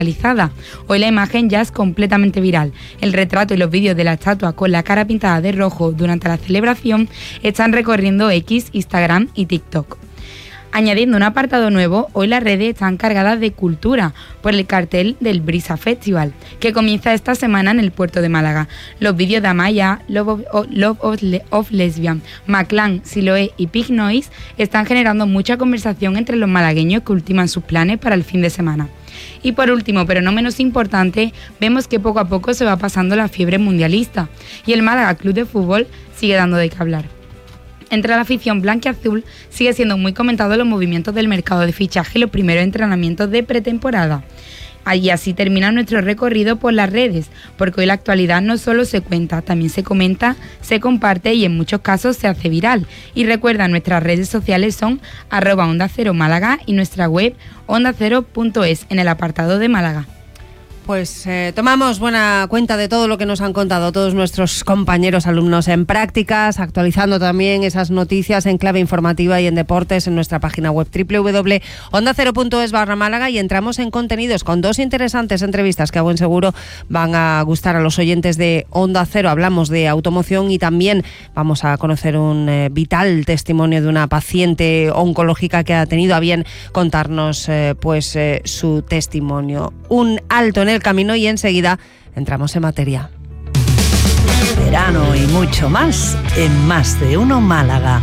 realizada. Hoy la imagen ya es completamente viral. El retrato y los vídeos de la estatua con la cara pintada de rojo durante la celebración están recorriendo X, Instagram y TikTok. Añadiendo un apartado nuevo, hoy las redes están cargadas de cultura por el cartel del Brisa Festival, que comienza esta semana en el puerto de Málaga. Los vídeos de Amaya, Love of Lesbian, Maclán, Siloé y Pig Noise están generando mucha conversación entre los malagueños que ultiman sus planes para el fin de semana. Y por último, pero no menos importante, vemos que poco a poco se va pasando la fiebre mundialista y el Málaga Club de Fútbol sigue dando de qué hablar. Entre la afición blanquiazul sigue siendo muy comentado los movimientos del mercado de fichaje y los primeros entrenamientos de pretemporada. Y así termina nuestro recorrido por las redes, porque hoy la actualidad no solo se cuenta, también se comenta, se comparte y en muchos casos se hace viral. Y recuerda, nuestras redes sociales son @Onda Cero Málaga y nuestra web ondacero.es en el apartado de Málaga. Pues tomamos buena cuenta de todo lo que nos han contado todos nuestros compañeros alumnos en prácticas, actualizando también esas noticias en clave informativa y en deportes en nuestra página web www.ondacero.es/Málaga, y entramos en contenidos con dos interesantes entrevistas que a buen seguro van a gustar a los oyentes de Onda Cero. Hablamos de automoción y también vamos a conocer un vital testimonio de una paciente oncológica que ha tenido a bien contarnos su testimonio. Un alto en el camino y enseguida entramos en materia. Verano y mucho más en Más de Uno Málaga.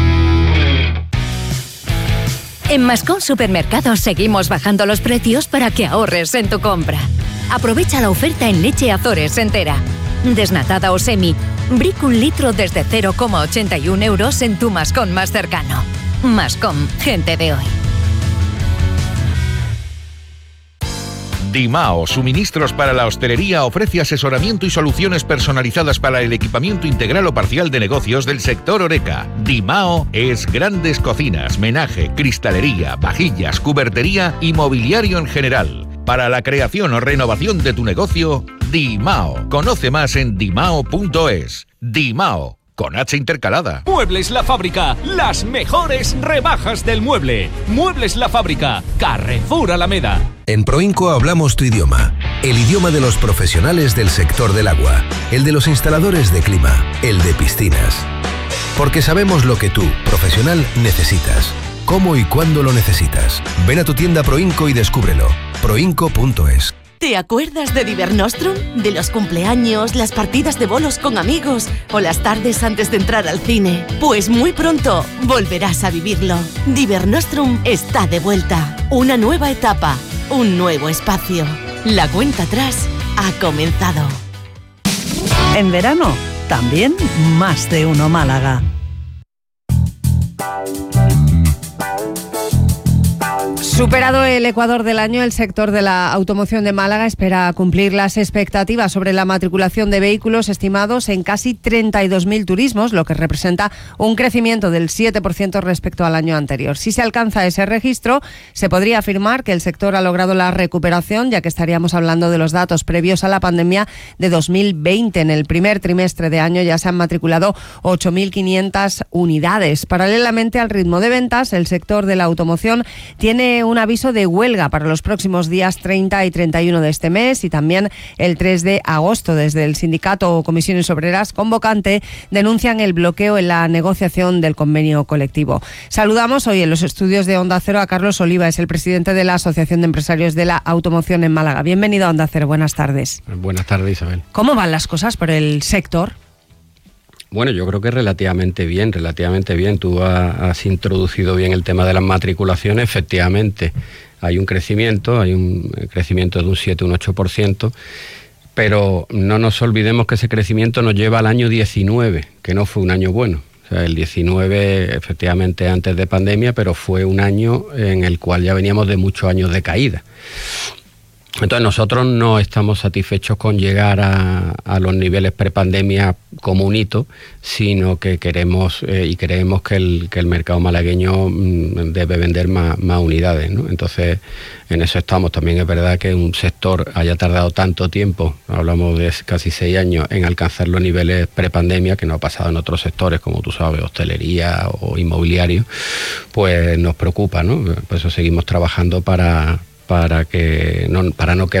En Mascón Supermercados seguimos bajando los precios para que ahorres en tu compra. Aprovecha la oferta en leche Azores entera, desnatada o semi, Brick 1 litro desde 0,81 euros en tu Mascón más cercano. Mascón, gente de hoy. Dimao, suministros para la hostelería, ofrece asesoramiento y soluciones personalizadas para el equipamiento integral o parcial de negocios del sector Horeca. Dimao es grandes cocinas, menaje, cristalería, vajillas, cubertería y mobiliario en general. Para la creación o renovación de tu negocio, Dimao. Conoce más en dimao.es. Dimao, con H intercalada. Muebles La Fábrica, las mejores rebajas del mueble. Muebles La Fábrica, Carrefour Alameda. En Proinco hablamos tu idioma, el idioma de los profesionales del sector del agua, el de los instaladores de clima, el de piscinas. Porque sabemos lo que tú, profesional, necesitas, cómo y cuándo lo necesitas. Ven a tu tienda Proinco y descúbrelo. Proinco.es. ¿Te acuerdas de Divernostrum? De los cumpleaños, las partidas de bolos con amigos o las tardes antes de entrar al cine. Pues muy pronto volverás a vivirlo. Divernostrum está de vuelta. Una nueva etapa, un nuevo espacio. La cuenta atrás ha comenzado. En verano, también Más de Uno Málaga. Superado el ecuador del año, el sector de la automoción de Málaga espera cumplir las expectativas sobre la matriculación de vehículos estimados en casi 32.000 turismos, lo que representa un crecimiento del 7% respecto al año anterior. Si se alcanza ese registro, se podría afirmar que el sector ha logrado la recuperación, ya que estaríamos hablando de los datos previos a la pandemia de 2020. En el primer trimestre de año ya se han matriculado 8.500 unidades. Paralelamente al ritmo de ventas, el sector de la automoción tiene un aviso de huelga para los próximos días 30 y 31 de este mes y también el 3 de agosto. Desde el sindicato Comisiones Obreras convocante denuncian el bloqueo en la negociación del convenio colectivo. Saludamos hoy en los estudios de Onda Cero a Carlos Oliva, es el presidente de la Asociación de Empresarios de la Automoción en Málaga. Bienvenido a Onda Cero, buenas tardes. Buenas tardes, Isabel. ¿Cómo van las cosas por el sector? Bueno, yo creo que relativamente bien. Tú has introducido bien el tema de las matriculaciones. Efectivamente, hay un crecimiento de un 7, un 8%, pero no nos olvidemos que ese crecimiento nos lleva al año 19, que no fue un año bueno. O sea, el 19, efectivamente, antes de pandemia, pero fue un año en el cual ya veníamos de muchos años de caída. Entonces nosotros no estamos satisfechos con llegar a los niveles prepandemia como un hito, sino que queremos y creemos que el mercado malagueño debe vender más unidades, ¿no? Entonces en eso estamos. También es verdad que un sector haya tardado tanto tiempo, hablamos de casi 6 años, en alcanzar los niveles prepandemia, que no ha pasado en otros sectores, como tú sabes, hostelería o inmobiliario, pues nos preocupa, ¿no? Por eso seguimos trabajando para no quedar